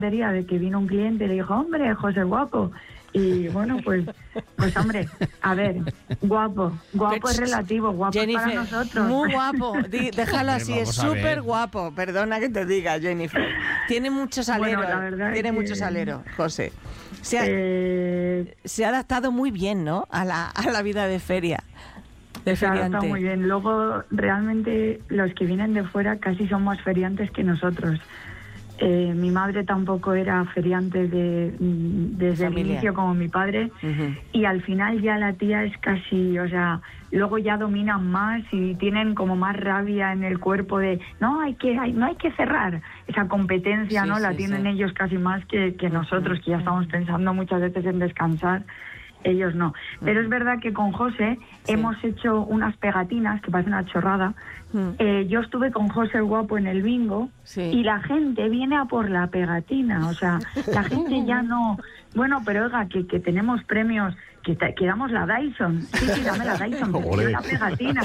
de que vino un cliente y le dijo, hombre, José guapo. Y bueno, pues hombre, a ver, guapo es relativo, guapo Jennifer, es para nosotros. muy guapo, déjalo así, es súper guapo, perdona que te diga, Jennifer. Tiene mucho salero, Bueno, la verdad tiene que... mucho salero, José. Se ha adaptado muy bien, ¿no?, a la vida de feria. Se adapta muy bien. Luego, realmente, los que vienen de fuera casi son más feriantes que nosotros. Mi madre tampoco era feriante desde el inicio como mi padre, y al final ya la tía es casi, o sea, luego ya dominan más y tienen como más rabia en el cuerpo de no hay que cerrar esa competencia, ¿no? La tienen ellos casi más que nosotros, que ya estamos pensando muchas veces en descansar. Ellos no. Pero es verdad que con José hemos hecho unas pegatinas que parecen una chorrada. Yo estuve con José el Guapo en el bingo y la gente viene a por la pegatina. O sea, la gente ya no... Bueno, pero oiga, que tenemos premios, que damos la Dyson. Sí, dame la Dyson, que quiero la pegatina.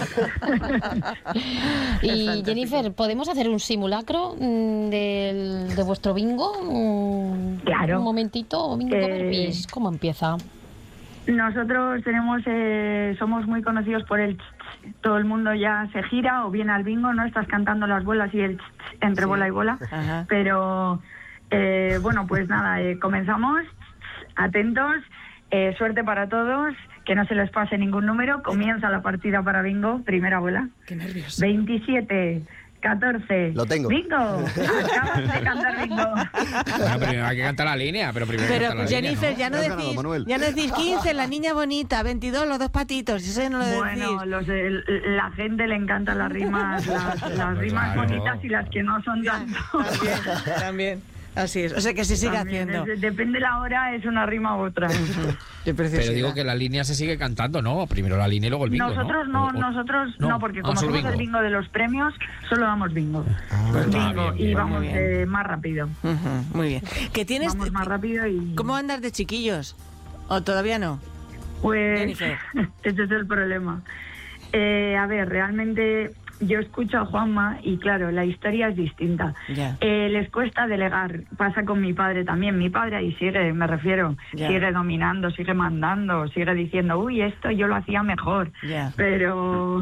Y Jennifer, ¿podemos hacer un simulacro de vuestro bingo? Claro. Un momentito, bingo Berbies, ¿cómo empieza? Nosotros somos muy conocidos por el todo el mundo ya se gira o viene al bingo, ¿no? Estás cantando las bolas y el entre bola y bola. Ajá. Pero bueno, pues nada, comenzamos. Atentos, suerte para todos, que no se les pase ningún número. Comienza la partida para bingo, primera bola. Qué nervios. 27, 14. Lo tengo. Bingo. Acabas de cantar bingo. Bueno, primero hay que cantar la línea, pero Jennifer, línea, ¿no? ya no decís 15, la niña bonita, 22, los dos patitos, eso no lo decís. Bueno, la gente le encantan las rimas, las rimas bonitas y las que no son tanto. También. Así es, o sea que se sigue haciendo. Depende la hora, es una rima u otra. Pero digo que la línea se sigue cantando, ¿no? Primero la línea y luego el bingo. Nosotros no, porque como somos el bingo de los premios, solo damos bingo. Bingo, y vamos más rápido. Muy bien. Vamos más rápido y... ¿Cómo andas de chiquillos? ¿O todavía no? Pues ese es el problema. A ver, realmente... Yo escucho a Juanma y claro, la historia es distinta. Les cuesta delegar, pasa con mi padre también. Mi padre ahí sigue, me refiero, sigue dominando, sigue mandando, sigue diciendo, uy, esto yo lo hacía mejor. Pero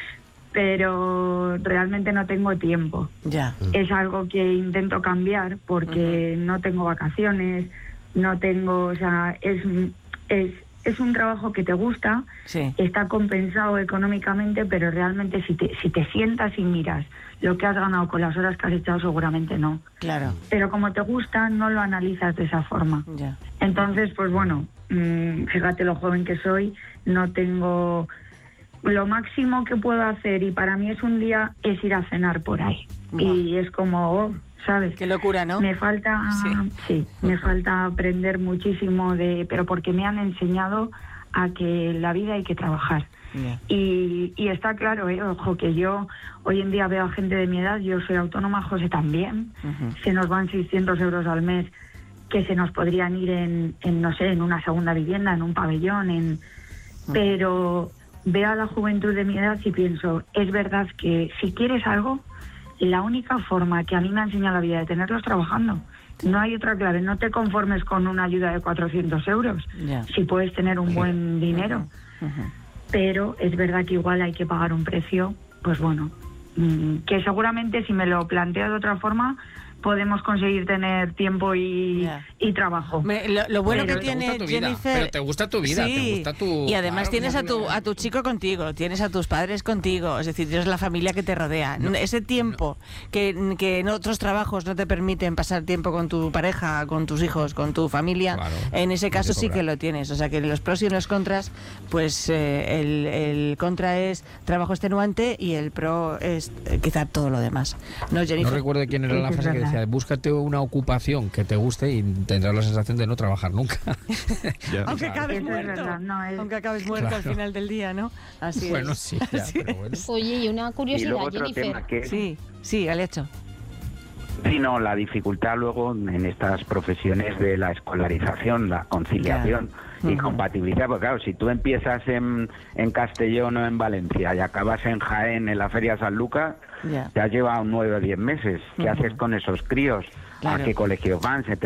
realmente no tengo tiempo. Es algo que intento cambiar porque no tengo vacaciones, no tengo, o sea, es un trabajo que te gusta, está compensado económicamente, pero realmente si te sientas y miras lo que has ganado con las horas que has echado, seguramente no. Claro. Pero como te gusta, no lo analizas de esa forma. Entonces, pues bueno, fíjate lo joven que soy, no tengo... Lo máximo que puedo hacer, y para mí es un día, es ir a cenar por ahí. Y es como... ¿sabes? Qué locura, ¿no? Me falta, me falta aprender muchísimo pero porque me han enseñado a que en la vida hay que trabajar. Y está claro, ojo, que yo hoy en día veo a gente de mi edad, yo soy autónoma, José también, se nos van 600 euros al mes que se nos podrían ir en no sé, en una segunda vivienda, en un pabellón, pero veo a la juventud de mi edad y pienso, es verdad que si quieres algo, la única forma que a mí me ha enseñado la vida de tenerlos trabajando. No hay otra clave. No te conformes con una ayuda de 400 euros. Si puedes tener un buen dinero. Pero es verdad que igual hay que pagar un precio, pues bueno, que seguramente si me lo planteo de otra forma, podemos conseguir tener tiempo y trabajo. Lo bueno que tiene Jennifer... Pero te gusta tu vida, te gusta tu... Y además tienes a tu chico contigo, tienes a tus padres contigo, es decir, tienes la familia que te rodea. Ese tiempo que en otros trabajos no te permiten pasar tiempo con tu pareja, con tus hijos, con tu familia, en ese caso sí que lo tienes. O sea que los pros y los contras, pues el contra es trabajo extenuante y el pro es quizá todo lo demás. ¿No, Jennifer? No recuerdo quién era la frase que decía, búscate una ocupación que te guste y tendrás la sensación de no trabajar nunca. Aunque acabes muerto. Aunque acabes muerto al final del día, ¿no? Así es. Bueno, sí, pero bueno. Oye, y una curiosidad, y luego otro Jennifer. tema que... Sí, Alecho. Sí, no, la dificultad luego en estas profesiones de la escolarización, la conciliación y compatibilidad, porque claro, si tú empiezas en Castellón o en Valencia y acabas en Jaén, en la Feria San Lucas, te has llevado 9 o 10 meses. ¿Qué haces con esos críos? ¿A qué colegios van?